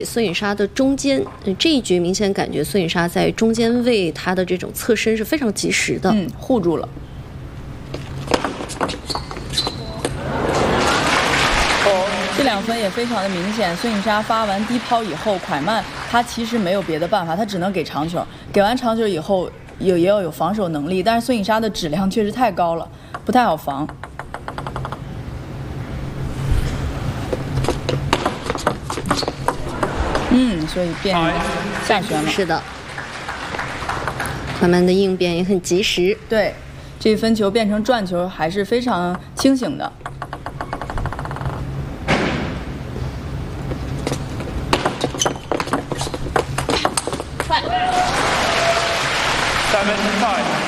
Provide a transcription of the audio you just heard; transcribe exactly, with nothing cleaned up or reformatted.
孙颖莎的中间，呃、这一局明显感觉孙颖莎在中间位她的这种侧身是非常及时的， 嗯，护住了。这两分也非常的明显，孙颖莎发完低抛以后，蒯曼她其实没有别的办法，她只能给长球。给完长球以后，有也要有防守能力，但是孙颖莎的质量确实太高了，不太好防。嗯，所以变下旋了。 是的，蒯曼的应变也很及时。 对，这分球变成转球还是非常清醒的。 Seven, five.